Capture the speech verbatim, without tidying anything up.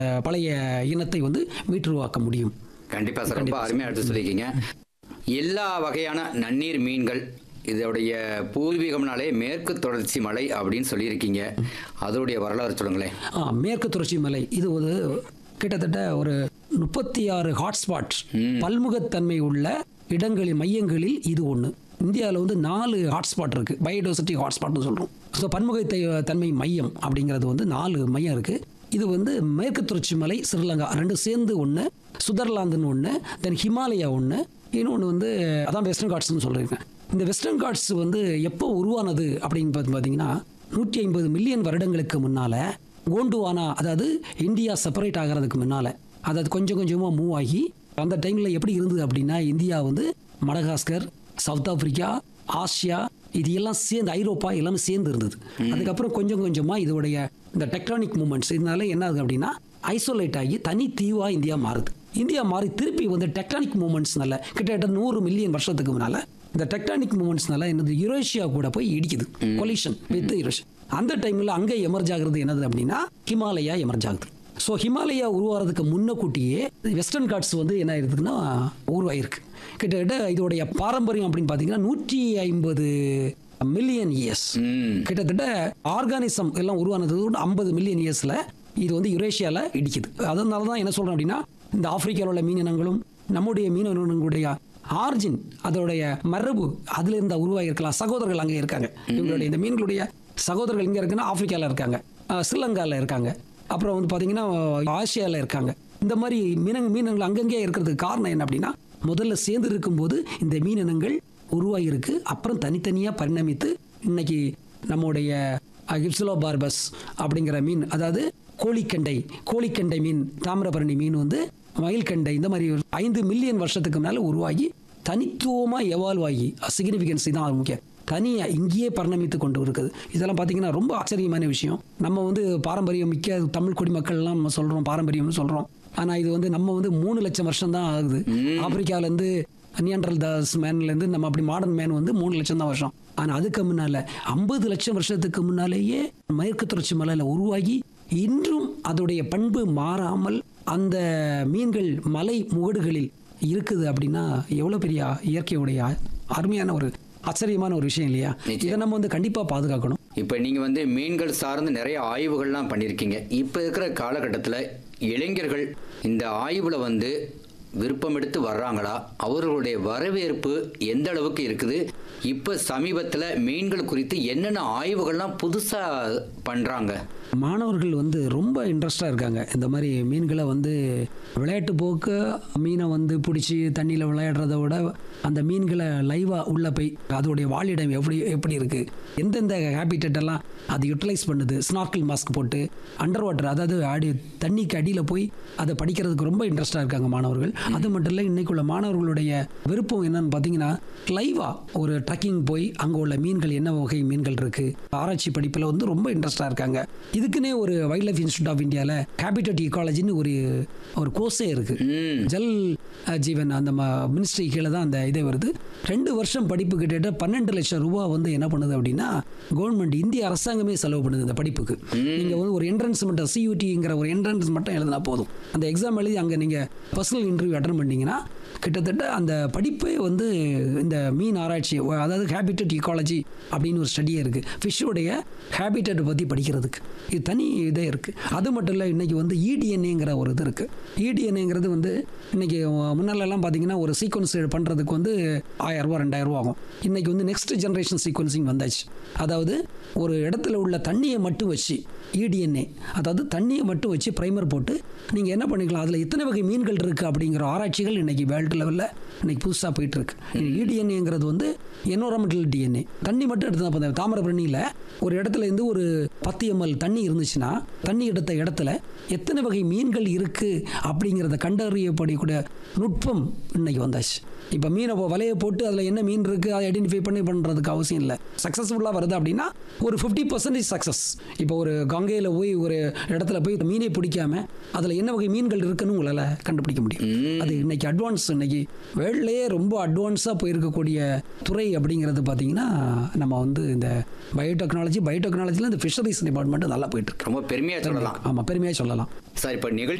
பழைய இனத்தை வந்து மீட்டுருவாக்க முடியும். கண்டிப்பாக சார், ரொம்ப அருமையாக எடுத்து சொல்லியிருக்கீங்க. எல்லா வகையான நன்னீர் மீன்கள் இதோடைய பூர்வீகம்னாலே மேற்கு தொடர்ச்சி மலை அப்படின்னு சொல்லியிருக்கீங்க. அதோடைய வரலாறு சொல்லுங்களேன். ஆ மேற்கு தொடர்ச்சி மலை இது ஒரு கிட்டத்தட்ட ஒரு முப்பத்தி ஆறு ஹாட்ஸ்பாட் பல்முகத்தன்மை உள்ள இடங்களில் மையங்களில் இது ஒன்று. இந்தியாவில் வந்து நாலு ஹாட்ஸ்பாட் இருக்குது, பயோடைவர்சிட்டி ஹாட்ஸ்பாட்னு சொல்கிறோம். ஸோ பன்முக தன்மை மையம் அப்படிங்கிறது வந்து நாலு மையம் இருக்குது. இது வந்து மேற்கு தொடர்ச்சி மலை, ஸ்ரீலங்கா ரெண்டு சேர்ந்து ஒன்று, சுதர்லாந்துன்னு ஒன்று, தென் ஹிமாலயா ஒன்று, இன்னொன்று வந்து அதான் வெஸ்டர்ன் காட்ஸ்ன்னு சொல்லியிருக்கேன். இந்த வெஸ்டர்ன் காட்ஸ் வந்து எப்போ உருவானது அப்படின்னு பார்த்து பார்த்தீங்கன்னா நூற்றி ஐம்பது மில்லியன் வருடங்களுக்கு முன்னால் கோண்டுவானா, அதாவது இந்தியா செப்பரேட் ஆகிறதுக்கு முன்னால், அதாவது கொஞ்சம் கொஞ்சமாக மூவ் ஆகி அந்த டைமில் எப்படி இருந்தது அப்படின்னா இந்தியா வந்து மடகாஸ்கர், சவுத் ஆப்பிரிக்கா, ஆசியா இது எல்லாம் சேர்ந்து, ஐரோப்பா எல்லாமே சேர்ந்து இருந்தது. அதுக்கப்புறம் கொஞ்சம் கொஞ்சமாக இதோடைய இந்த டெக்டானிக் மூமெண்ட்ஸ் இதனால என்ன ஆகுது அப்படின்னா ஐசோலேட் ஆகி தனி தீவா இந்தியா மாறுது. இந்தியா மாறி திருப்பி வந்து டெக்டானிக் மூமெண்ட்ஸ்னால கிட்டத்தட்ட நூறு மில்லியன் வருஷத்துக்கு முன்னால இந்த டெக்டானிக் மூமெண்ட்ஸ்னால என்னது யுரேஷியா கூட போய் இடிக்குது, கொலிஷன் வித் யுரேஷியா. அந்த டைமில் அங்கே எமர்ஜ் ஆகுறது என்னது அப்படின்னா ஹிமாலயா எமர்ஜ் ஆகுது. ஸோ ஹிமாலயா உருவாகிறதுக்கு முன்னக்கூட்டியே வெஸ்டர்ன் காட்ஸ் வந்து என்ன இருக்குதுன்னா உருவாயிருக்கு. கிட்டத்தட்ட இதோடைய பாரம்பரியம் அப்படின்னு பார்த்தீங்கன்னா நூற்றி ஐம்பது மில்லியன் இயர்ஸ். கிட்டத்தட்ட ஆர்கானிசம் எல்லாம் உருவானது ஐம்பது மில்லியன் இயர்ஸில் இது வந்து யுரேஷியாவில் இடிக்குது. அதனால தான் என்ன சொல்கிறோம் அப்படின்னா இந்த ஆப்பிரிக்காவில் உள்ள மீனினங்களும் நம்முடைய மீனவர்களுடைய ஆர்ஜின், அதோடைய மரபு அதுல இருந்தா உருவாகிருக்கலாம். சகோதரர்கள் அங்கே இருக்காங்க. இவங்களுடைய இந்த மீன்களுடைய சகோதரர்கள் இங்கே இருக்குன்னா ஆப்பிரிக்காவில் இருக்காங்க, ஸ்ரீலங்காவில் இருக்காங்க, அப்புறம் வந்து பார்த்தீங்கன்னா ஆசியாவில் இருக்காங்க. இந்த மாதிரி மீன மீனங்கள் அங்கங்கே இருக்கிறதுக்கு காரணம் என்ன அப்படின்னா முதல்ல சேர்ந்து இருக்கும்போது இந்த மீனினங்கள் உருவாகிருக்கு. அப்புறம் தனித்தனியாக பரிணமித்து இன்னைக்கு நம்முடைய கிப்சிலோபார்பஸ் அப்படிங்கிற மீன், அதாவது கோழிக்கண்டை கோழிக்கண்டை மீன், தாமிரபரணி மீன் வந்து மயில்கண்டை, இந்த மாதிரி ஐந்து மில்லியன் வருஷத்துக்கு முன்னால் உருவாகி தனித்துவமாக எவால்வ் ஆகி சிக்னிஃபிகன்ஸ் தான் முக்கியம் தனியாக இங்கேயே பரிணமித்து கொண்டு இருக்குது. இதெல்லாம் பார்த்தீங்கன்னா ரொம்ப ஆச்சரியமான விஷயம். நம்ம வந்து பாரம்பரியம் மிக்க தமிழ் குடிமக்கள்லாம் நம்ம சொல்கிறோம், பாரம்பரியம்னு சொல்கிறோம். ஆனால் இது வந்து நம்ம வந்து மூணு லட்சம் வருஷம் தான் ஆகுது. ஆப்பிரிக்காவிலேருந்து நியாண்டரல் தாஸ் மேன்லேருந்து நம்ம அப்படி மாடர்ன் மேன் வந்து மூணு லட்சம் தான் வருஷம். ஆனால் அதுக்கு முன்னால் ஐம்பது லட்சம் வருஷத்துக்கு முன்னாலேயே மேற்கு தொடர்ச்சி மலையில் உருவாகி இன்றும் அதோடைய பண்பு மாறாமல் அந்த மீன்கள் மலை முகடுகளில் இருக்குது அப்படின்னா எவ்வளோ பெரிய இயற்கையுடைய அருமையான ஒரு ஆச்சரியமான ஒரு விஷயம் இல்லையா? இதை நம்ம வந்து கண்டிப்பாக பாதுகாக்கணும். இப்போ நீங்கள் வந்து மீன்கள் சார்ந்து நிறைய ஆய்வுகள்லாம் பண்ணியிருக்கீங்க. இப்போ இருக்கிற காலகட்டத்தில் இளைஞர்கள் இந்த ஆய்வில் வந்து விருப்பம் எடுத்து வர்றாங்களா? அவர்களுடைய வரவேற்பு எந்த அளவுக்கு இருக்குது? இப்போ சமீபத்தில் மீன்கள் குறித்து என்னென்ன ஆய்வுகள்லாம் புதுசாக பண்ணுறாங்க? மாணவர்கள் வந்து ரொம்ப இன்ட்ரெஸ்டாக இருக்காங்க. இந்த மாதிரி மீன்களை வந்து விளையாட்டு போக்கு மீனை வந்து பிடிச்சி தண்ணியில் விளையாடுறத விட அந்த மீன்களை லைவாக உள்ளே போய் அதோடைய வாழிடம் எப்படி எப்படி இருக்குது, எந்தெந்த ஹேபிட்டெல்லாம் அது யூட்டிலைஸ் பண்ணுது, ஸ்நார்க்கிள் மாஸ்க் போட்டு அண்டர் வாட்டர், அதாவது அடி தண்ணிக்கு அடியில் போய் அதை படிக்கிறதுக்கு ரொம்ப இன்ட்ரெஸ்டாக இருக்காங்க மாணவர்கள். அது மட்டும் இல்லை, இன்னைக்குள்ள மாணவர்களுடைய விருப்பம் என்னன்னு பார்த்தீங்கன்னா லைவாக ஒரு ட்ரக்கிங் போய் அங்கே உள்ள மீன்கள் என்ன வகை மீன்கள் இருக்குது ஆராய்ச்சி படிப்பில் வந்து ரொம்ப இன்ட்ரெஸ்டாக இருக்காங்க. இதுக்குன்னே ஒரு வைல்ட் லைஃப் இன்ஸ்டியூட் ஆஃப் இந்தியாவில் ஹேபிட்டட் ஈகாலஜின்னு ஒரு ஒரு கோர்ஸே இருக்கு. ஜல் ஜீவன் அந்த மினிஸ்ட்ரி கீழே தான் அந்த இதே வருது. ரெண்டு வருஷம் படிப்பு கிட்ட பன்னெண்டு லட்சம் ரூபா வந்து என்ன பண்ணுது அப்படின்னா கவர்மெண்ட், இந்திய அரசாங்கமே செலவு பண்ணுது இந்த படிப்புக்கு. நீங்க வந்து ஒரு என்ட்ரன்ஸ் மட்டும் சியூடிங்கிற ஒரு என்ட்ரன்ஸ் மட்டும் எழுதினா போதும். அந்த எக்ஸாம் எழுதி அங்கே நீங்க பர்சனல் இன்டர்வியூ அட்டன் பண்ணீங்கன்னா கிட்டத்தட்ட அந்த படிப்பே வந்து இந்த மீன் ஆராய்ச்சி, அதாவது ஹேபிட்டட் ஈகாலஜி அப்படின்னு ஒரு ஸ்டடியே இருக்குது. ஃபிஷ்ஷோடைய ஹேபிட்டட் பற்றி படிக்கிறதுக்கு இது தனி இதே இருக்குது. அது மட்டும் இல்லை, இன்றைக்கி வந்து இடிஎன்ஏங்கிற ஒரு இது இருக்குது. இடிஎன்ஏங்கிறது வந்து இன்றைக்கி முன்னாலெல்லாம் பார்த்தீங்கன்னா ஒரு சீக்வன்ஸ் பண்ணுறதுக்கு வந்து ஆயிரரூவா ரெண்டாயிரரூவா ஆகும். இன்றைக்கி வந்து நெக்ஸ்ட் ஜென்ரேஷன் சீக்வன்சிங் வந்தாச்சு. அதாவது ஒரு இடத்துல உள்ள தண்ணியை மட்டும் வச்சு இடிஎன்ஏ, அதாவது தண்ணியை மட்டும் வச்சு ப்ரைமர் போட்டு நீங்கள் என்ன பண்ணிக்கலாம், அதில் எத்தனை வகை மீன்கள் இருக்குது அப்படிங்கிற ஆராய்ச்சிகள் இன்றைக்கி வேர்ல்டு லெவலில் இன்றைக்கி புதுசாக போயிட்டுருக்கு. இடிஎன்ஏங்கிறது வந்து என்வரான்மெண்டல் டிஎன்ஏ. தண்ணி மட்டும் எடுத்து தாமிரபரணியில் ஒரு இடத்துல இருந்து ஒரு பத்து எம்எல் தண்ணி இருந்துச்சுன்னா தண்ணி எடுத்த இடத்துல எத்தனை வகை மீன்கள் இருக்குது அப்படிங்கிறத கண்டறியப்படக்கூடிய நுட்பம் இன்னைக்கு வந்தாச்சு. இப்போ மீனை வலையை போட்டு அதில் என்ன மீன் இருக்குது அதை ஐடென்டிஃபை பண்ணி பண்ணுறதுக்கு அவசியம் இல்லை. சக்ஸஸ்ஃபுல்லாக வருது அப்படின்னா ஒரு ஃபிஃப்டி பர்சன்டேஜ் சக்ஸஸ். இப்போ ஒரு கங்கையில் போய் ஒரு இடத்துல போய் மீனை பிடிக்காம அதில் என்ன வகை மீன்கள் இருக்குன்னு உங்களால் கண்டுபிடிக்க முடியும். அது இன்னைக்கு அட்வான்ஸ், இன்னைக்கு வேர்ல்டு வேர்ல்ட்லேயே ரொம்ப அட்வான்ஸாக போயிருக்கக்கூடிய துறை அப்படிங்கிறது பார்த்தீங்கன்னா நம்ம வந்து இந்த பயோடெக்னாலஜி பயோடெக்னாலஜியில் இந்த ஃபிஷரிஸ் டிபார்ட்மெண்ட் நல்லா போயிட்டு இருக்கு. ரொம்ப பெருமையாக சொல்லலாம். ஆமாம், பெருமையாக சொல்லலாம் சார். இப்போ நிகழ்ச்சி